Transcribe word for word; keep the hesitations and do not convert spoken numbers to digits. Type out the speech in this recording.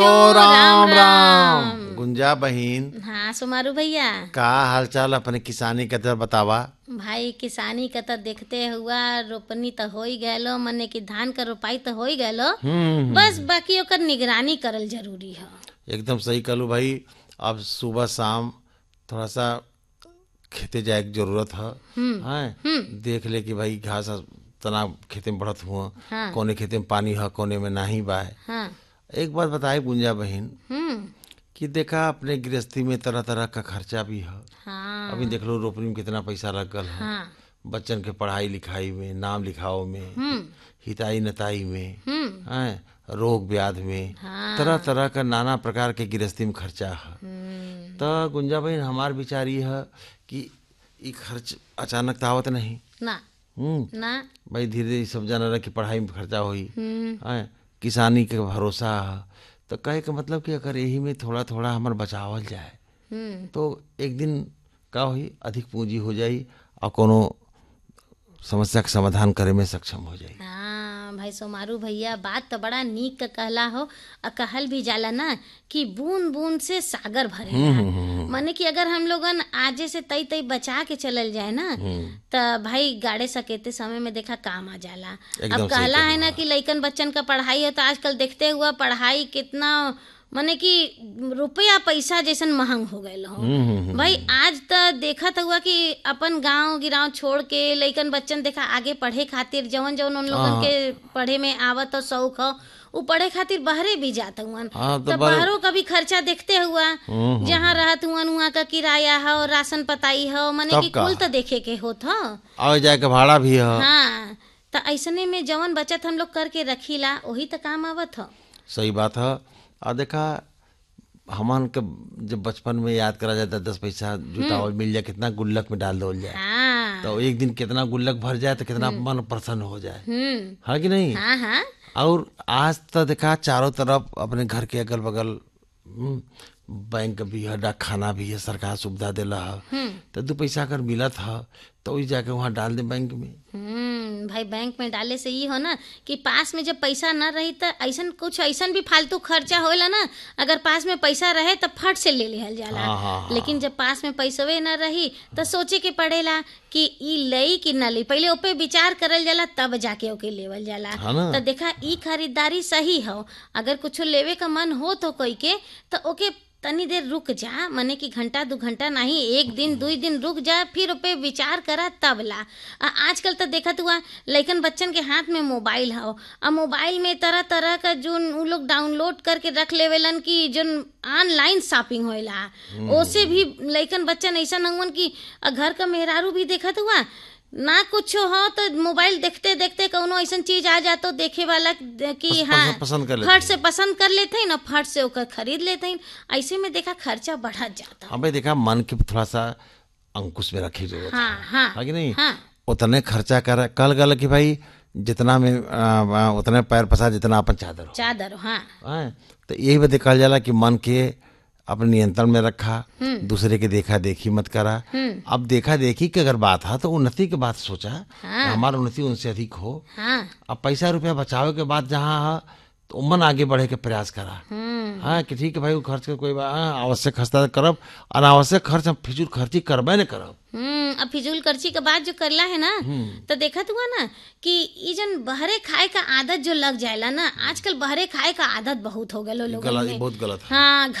ओ राम राम राम राम। गुंजा बहिन, हाँ सुमारू भैया। का हालचाल अपने किसानी के तरफ बतावा। भाई किसानी का तो देखते हुआ रोपनी तो हो ही गलो, मने कि धान का रोपाई तो हो ही गलो, हम्म बस बाकी ओकर निगरानी करल जरूरी है। एकदम सही कहलू भाई। अब सुबह शाम थोड़ा सा खेते जाए की जरूरत है। हैं देख ले कि भाई घास तना खेते में बढ़त हुआ, हाँ। कोने खेते में पानी है कोने में नहीं बा है। हाँ। एक बात बताए गुंजा बहिन हम्म। कि देखा अपने गृहस्थी में तरह तरह का खर्चा भी है। हाँ। अभी देख लो रोपनी में कितना पैसा लगल है। हाँ। बच्चन के पढ़ाई लिखाई में, नाम लिखाओ में, हम्म। हिताई नताई में, हम्म। हैं रोग ब्याध में, हाँ। तरह तरह का नाना प्रकार के गृहस्थी में खर्चा है। हम्म। तो गुंजा बहन हमार विचार ये है कि ई खर्च अचानक तो आवत नहीं। ना हम्म ना। भाई धीरे धीरे सब जाना रहा कि पढ़ाई में खर्चा होई, हम्म। हैं किसानी के भरोसा है। तो कहे का मतलब कि अगर यही में थोड़ा थोड़ा हमार बचावल जाए हम्म। तो एक दिन का होई अधिक पूंजी हो जाई और कोनो समस्या का समाधान करे में सक्षम हो जाई। हाँ भाई सोमारू भैया, बात तो बड़ा नीक का कहला हो। और कहल भी जाला ना कि बूंद बूंद से सागर भरेला। माने कि अगर हम लोगन आजे से तई तई बचा के चलल जाए ना तो भाई गाड़े सकेते समय में देखा काम आ जाला। एकदम अब सही कहला है कहलू, ना हाँ। कि लइकन बच्चन का पढ़ाई है तो आजकल देखते हुआ पढ़ाई कितना माने कि रुपया पैसा जैसन महंग हो गए हो। भाई आज तो देखत हुआ कि अपन गांव गिराव छोड़ के लइकन बच्चन देखा आगे पढ़े खातिर जवन जवन उन लोगन हाँ। के पढ़े में आवत हो शौक हो वो पढ़े खातिर बहरे भी जात हुआ। हाँ, तो तो बड़े- बाहरों का भी खर्चा देखते हुआ जहाँ रहत हुआ वहाँ का किराया हो, राशन पताई हो, माने तब कि का? कुल तो देखे के होत हो। आवे जाए के भाड़ा भी है। हाँ तो ऐसने में जवन बचत हम लोग करके रखीला वही तो काम आवत हो। सही बात है। और देखा हमन के जब बचपन में याद करा जाता दस पैसा जुटावल मिल जाए, कितना गुल्लक में डाल दो जाए हाँ। तो एक दिन कितना गुल्लक भर जाए तो कितना मन प्रसन्न हो जाए, हम्म। है कि नहीं। हाँ हाँ। और आज तो देखा चारों तरफ अपने घर के अगल बगल हम्म, बैंक भी है, डाक खाना भी है, सरकार सुविधा देला है। तो दो पैसा अगर मिलत है तो वही जाके वहाँ डाल दे बैंक में। हम्म भाई बैंक में डाले से ये हो ना कि पास में जब पैसा ना रही तो ऐसन कुछ ऐसन भी फालतू खर्चा होला ना, अगर पास में पैसा रहे तो फट से ले लिहल जाला। हाँ, हाँ, हाँ। लेकिन जब पास में पैसवे ना रही तो सोचे के पड़ेला कि ई लई कि ना लई, पहले ओपे विचार करल जाला तब जाके ओके लेवल जाला। हाँ ना। तो देखा ई खरीदारी सही हो। अगर कुछ लेवे का मन हो तो कोई के तो ओके तनी देर रुक जा, माने कि घंटा दो घंटा नहीं एक दिन दो दिन रुक जा, फिर पे विचार करा तब ला। आ, आजकल तो देखत हुआ लइकन बच्चन के हाथ में मोबाइल हो, और मोबाइल में तरह तरह का जो उ लोग डाउनलोड करके रख लेवेलन कि जो ऑनलाइन शॉपिंग होएला ओसे भी लइकन बच्चन ऐसा नंगवन कि आ, घर का मेहरारू भी देखत हुआ ना कुछ हो तो मोबाइल देखते देखते कौनो ऐसा चीज आ जातो देखे वाला कि पस- हाँ पसंद- पसंद कर लेते फट से पसंद कर लेते हैं ना, फट से ओकर खरीद लेते हैं। ऐसे में देखा खर्चा बढ़त जाता। हाँ भाई देखा मन के थोड़ा सा अंकुश में रखी जरूरत हाँ है, हाँ है कि नहीं। हाँ। उतने खर्चा कर कल गल कि भाई जितना में आ, आ, उतने पैर पसार जितना अपन चादर हो। चादर हाँ। हैं? तो यही बात देखा जाला कि मन के अपने नियंत्रण में रखा, दूसरे के देखा देखी मत करा। अब देखा देखी की अगर बात है तो उन्नति की बात सोचा, हाँ। हमारा उन्नति उनसे अधिक हो। हाँ। अब पैसा रुपया बचावे के बाद जहाँ है तो मन आगे बढ़े के प्रयास करा। हाँ कि ठीक है भाई वो खर्च के कोई बात हाँ, आवश्यक खर्चा करब, अनावश्यक खर्च हम फिजूल खर्ची करबे न करब। हम्म अब फिजूल खर्ची का बात जो करला है ना तो देखत हुआ ना कि ई जन बहरे खाए का आदत जो लग जाएला ना, आजकल बहरे खाए का आदत बहुत हो गया लोगों गलत, में। बहुत गलत है। हाँ